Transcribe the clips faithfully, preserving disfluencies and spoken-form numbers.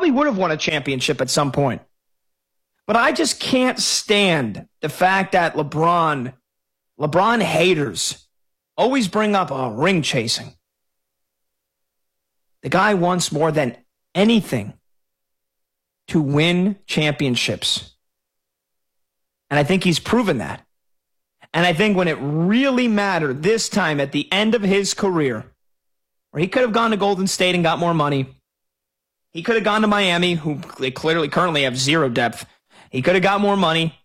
probably would have won a championship at some point. But I just can't stand the fact that LeBron, LeBron haters always bring up oh, ring chasing. The guy wants more than anything to win championships. And I think he's proven that. And I think when it really mattered this time at the end of his career, where he could have gone to Golden State and got more money, he could have gone to Miami, who they clearly currently have zero depth. He could have got more money.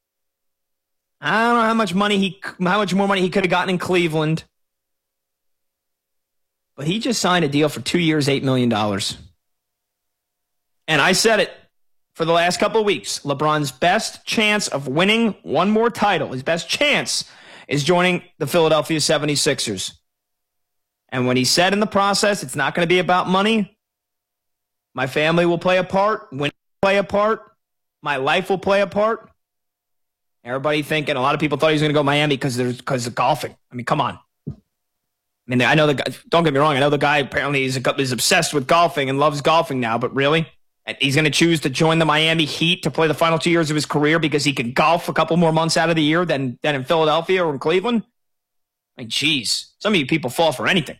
I don't know how much money he, how much more money he could have gotten in Cleveland. But he just signed a deal for two years, eight million dollars. And I said it for the last couple of weeks. LeBron's best chance of winning one more title, his best chance, is joining the Philadelphia seventy-sixers. And when he said in the process, it's not going to be about money, my family will play a part, winning will play a part, my life will play a part. Everybody thinking, a lot of people thought he was going to go to Miami because there's because of golfing. I mean, come on. I mean, I know the guy, don't get me wrong, I know the guy apparently is, is obsessed with golfing and loves golfing now, but really? And he's going to choose to join the Miami Heat to play the final two years of his career because he can golf a couple more months out of the year than, than in Philadelphia or in Cleveland? I mean, geez, some of you people fall for anything.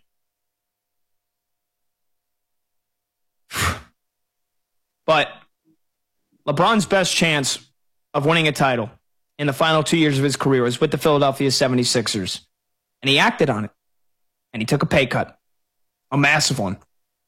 But LeBron's best chance of winning a title in the final two years of his career was with the Philadelphia seventy-sixers. And he acted on it. And he took a pay cut. A massive one.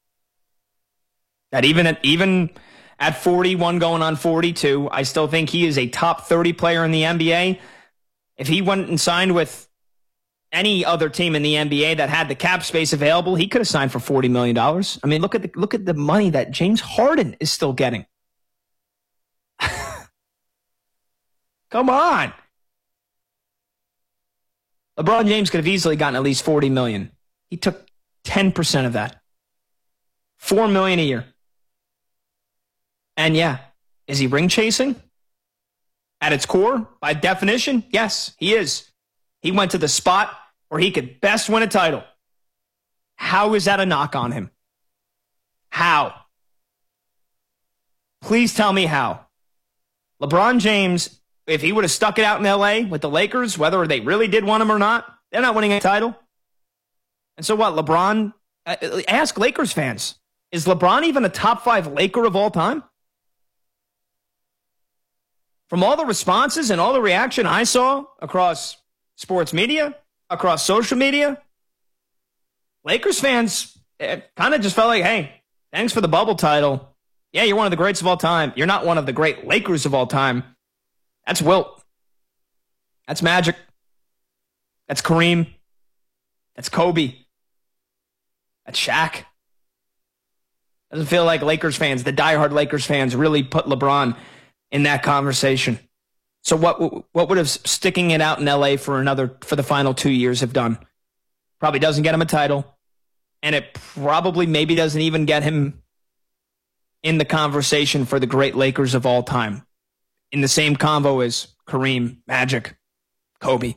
That even at, even at forty-one going on forty-two, I still think he is a top thirty player in the N B A. If he went and signed with any other team in the N B A that had the cap space available, he could have signed for forty million dollars. I mean, look at the, look at the money that James Harden is still getting. Come on. LeBron James could have easily gotten at least forty million dollars. He took ten percent of that. four million dollars a year. And yeah, is he ring chasing? At its core, by definition, yes, he is. He went to the spot where he could best win a title. How is that a knock on him? How? Please tell me how. LeBron James, if he would have stuck it out in L A with the Lakers, whether they really did want him or not, they're not winning a title. And so what, LeBron, ask Lakers fans, is LeBron even a top five Laker of all time? From all the responses and all the reaction I saw across sports media, across social media, Lakers fans kind of just felt like, hey, thanks for the bubble title. Yeah, you're one of the greats of all time. You're not one of the great Lakers of all time. That's Wilt. That's Magic. That's Kareem. That's Kobe. That's Shaq. Doesn't feel like Lakers fans, the diehard Lakers fans, really put LeBron in that conversation. So what what would have sticking it out in L A for another for the final two years have done? Probably doesn't get him a title, and it probably maybe doesn't even get him in the conversation for the great Lakers of all time, in the same convo as Kareem, Magic, Kobe.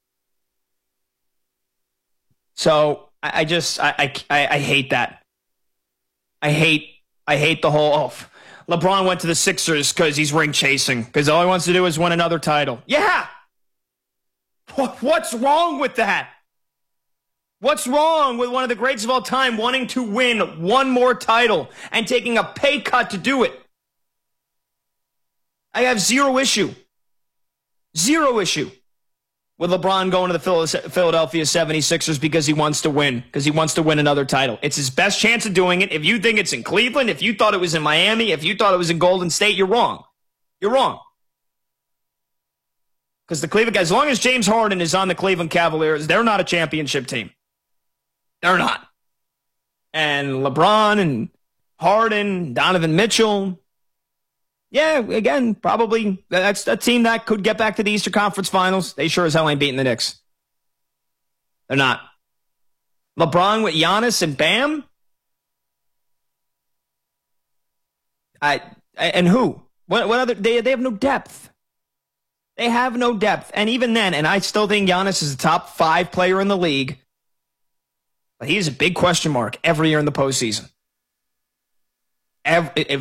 So I, I just I, I I hate that. I hate I hate the whole. Oh, LeBron went to the Sixers because he's ring chasing because all he wants to do is win another title. Yeah. What's wrong with that? What's wrong with one of the greats of all time wanting to win one more title and taking a pay cut to do it? I have zero issue. Zero issue with LeBron going to the Philadelphia seventy-sixers because he wants to win, because he wants to win another title. It's his best chance of doing it. If you think it's in Cleveland, if you thought it was in Miami, if you thought it was in Golden State, you're wrong. You're wrong. Because the Cleveland guys, as long as James Harden is on the Cleveland Cavaliers, they're not a championship team. They're not. And LeBron and Harden, Donovan Mitchell, yeah, again, probably that's a team that could get back to the Eastern Conference Finals. They sure as hell ain't beating the Knicks. They're not. LeBron with Giannis and Bam? I and who? What, what other? They they have no depth. They have no depth, and even then, and I still think Giannis is a top five player in the league, but he's a big question mark every year in the postseason. Every, if